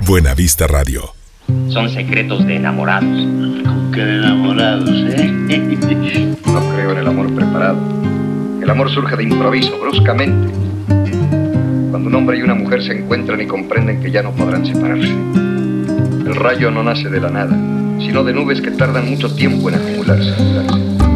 Buenavista Radio. Son secretos de enamorados. ¿Con qué de enamorados, No creo en el amor preparado. El amor surge de improviso, bruscamente. Cuando un hombre y una mujer se encuentran y comprenden que ya no podrán separarse. El rayo no nace de la nada, sino de nubes que tardan mucho tiempo en acumularse.